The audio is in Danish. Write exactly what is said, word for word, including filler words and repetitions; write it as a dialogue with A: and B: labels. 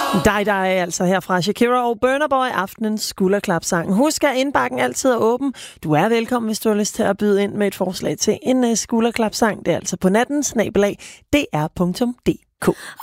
A: Dig, dig altså herfra Shakira og Burna Boy, aftenens skulderklapsang. Husk, at indbakken altid er åben. Du er velkommen, hvis du har lyst til at byde ind med et forslag til en skulderklapsang. Det er altså på natten snabel-a d r punktum d k.